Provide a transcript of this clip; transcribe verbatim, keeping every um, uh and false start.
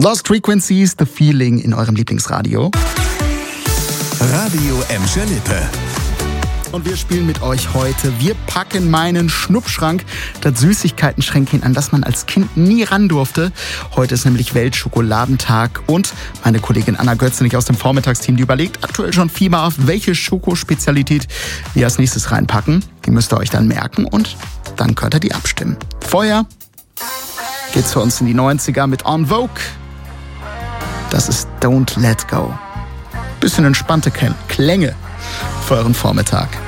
Lost Frequencies, The Feeling in eurem Lieblingsradio. Radio Emscher Lippe. Und wir spielen mit euch heute. Wir packen meinen Schnuppschrank, das Süßigkeiten-Schränkchen, an das man als Kind nie ran durfte. Heute ist nämlich Weltschokoladenttag und meine Kollegin Anna Götzenich aus dem Vormittagsteam, die überlegt aktuell schon fieberhaft, welche Schokospezialität wir als nächstes reinpacken. Die müsst ihr euch dann merken und dann könnt ihr die abstimmen. Vorher geht's für uns in die neunziger mit En Vogue. Das ist Don't Let Go. Bisschen entspannte Klänge für euren Vormittag.